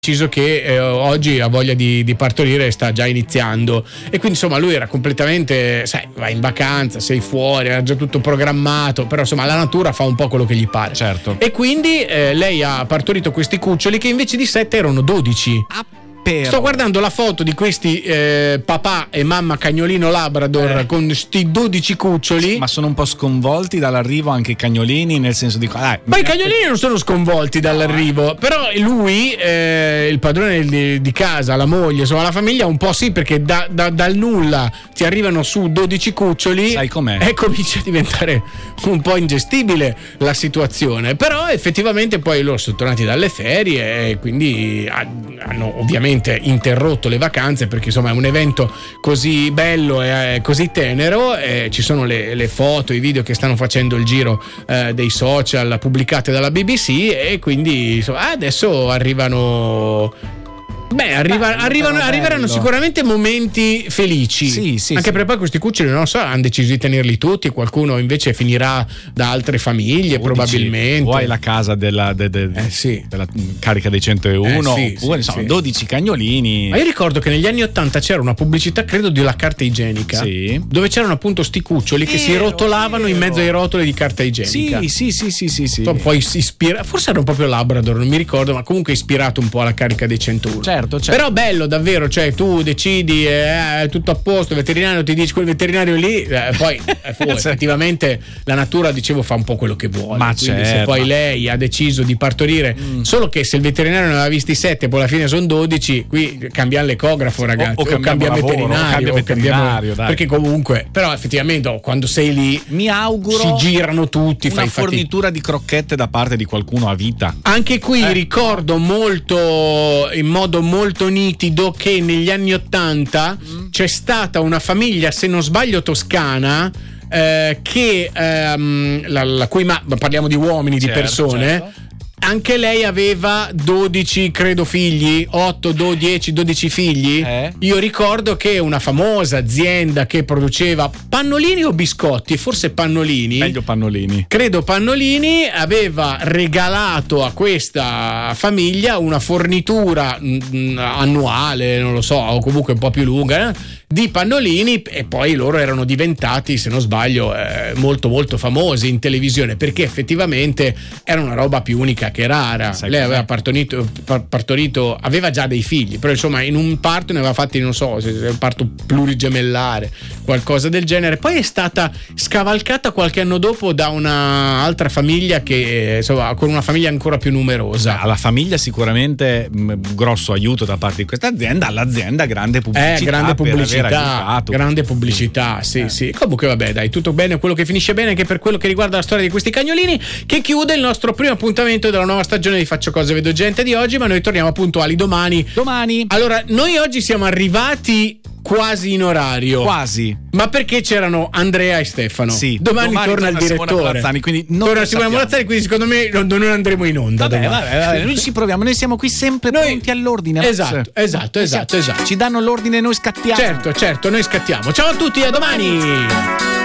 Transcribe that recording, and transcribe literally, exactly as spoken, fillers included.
deciso che eh, oggi ha voglia di, di partorire e sta già iniziando, e quindi insomma lui era completamente, sai, vai in vacanza, sei fuori, era già tutto programmato, però insomma la natura fa un po' quello che gli pare. Certo. E quindi eh, lei ha partorito questi cuccioli che invece di sette erano dodici. Ah, però. Sto guardando la foto di questi eh, papà e mamma cagnolino labrador eh. con sti dodici cuccioli. Ma sono un po' sconvolti dall'arrivo anche i cagnolini, nel senso di ah, ma i cagnolini non sono sconvolti dall'arrivo, però lui eh, il padrone di, di casa, la moglie, insomma la famiglia un po' sì, perché da, da, dal nulla ti arrivano su dodici cuccioli. Sai com'è? E comincia a diventare un po' ingestibile la situazione. Però effettivamente poi loro sono tornati dalle ferie e quindi hanno ovviamente interrotto le vacanze, perché insomma è un evento così bello e così tenero, e ci sono le, le foto, i video che stanno facendo il giro eh, dei social pubblicate dalla B B C, e quindi insomma, adesso arrivano Beh, arriva, bello, arrivano, bello. arriveranno sicuramente momenti felici. Sì, sì, anche sì. perché poi questi cuccioli, non so, hanno deciso di tenerli tutti. Qualcuno invece finirà da altre famiglie, dodici, probabilmente. O hai la casa della, de, de, eh, sì. della carica dei centouno, eh, sì, oppure sì, insomma sì. dodici cagnolini. Ma io ricordo che negli anni ottanta c'era una pubblicità, credo, della carta igienica, sì. dove c'erano appunto sti cuccioli che Vero, si rotolavano vero. in mezzo ai rotoli di carta igienica. Sì, sì, sì, sì, sì, sì. Poi si ispira, forse erano proprio Labrador, non mi ricordo, ma comunque ispirato un po' alla carica dei centouno. Certo, certo. Però bello davvero, cioè tu decidi, eh, è tutto a posto, il veterinario ti dice quel veterinario lì, eh, poi eh, fu, effettivamente la natura, dicevo, fa un po' quello che vuole. Ma quindi certo. se poi lei ha deciso di partorire, mm. solo che se il veterinario ne aveva visti sette, poi alla fine sono dodici, qui cambiamo l'ecografo, ragazzi, o, o, o cambiamo lavoro, veterinario, o cambia o veterinario, cambiamo, dai. perché comunque, però effettivamente oh, quando sei lì mi auguro si girano tutti, una fai fornitura di crocchette da parte di qualcuno a vita. Anche qui eh. ricordo molto, in modo molto nitido, che negli anni ottanta mm. c'è stata una famiglia, se non sbaglio toscana, eh, che ehm, la, la cui ma parliamo di uomini, certo, di persone, certo. Anche lei aveva dodici, credo, figli, otto, dieci, dodici figli. Eh? Io ricordo che una famosa azienda che produceva pannolini o biscotti, forse pannolini. Meglio pannolini. Credo pannolini, aveva regalato a questa famiglia una fornitura mh, annuale, non lo so, o comunque un po' più lunga, eh, di pannolini, e poi loro erano diventati, se non sbaglio, eh, molto molto famosi in televisione, perché effettivamente era una roba più unica che rara. Sai lei com'è? aveva partorito, partorito, aveva già dei figli, però insomma in un parto ne aveva fatti, non so, se un parto plurigemellare, qualcosa del genere. Poi è stata scavalcata qualche anno dopo da un'altra famiglia che, insomma, con una famiglia ancora più numerosa. Alla famiglia sicuramente mh, grosso aiuto da parte di questa azienda, all'azienda grande pubblicità. Eh, grande pubblicità, aiutato, grande pubblicità, sì, eh. sì. Comunque vabbè, dai, tutto bene, quello che finisce bene anche per quello che riguarda la storia di questi cagnolini, che chiude il nostro primo appuntamento della nuova stagione di Faccio Cose Vedo Gente di oggi, ma noi torniamo puntuali domani. Domani. Allora, noi oggi siamo arrivati quasi in orario. Quasi. Ma perché c'erano Andrea e Stefano? Sì. Domani, Domani torna il torna Simona direttore. Molazzani, quindi non torna lo Simona sappiamo. Molazzani, quindi secondo me non, non andremo in onda. Vabbè, domani. vabbè, vabbè, noi ci proviamo, noi siamo qui sempre Noi- pronti all'ordine. Esatto, Max. esatto, esatto, esatto. Ci danno l'ordine e noi scattiamo. Certo, certo, noi scattiamo. Ciao a tutti, a domani.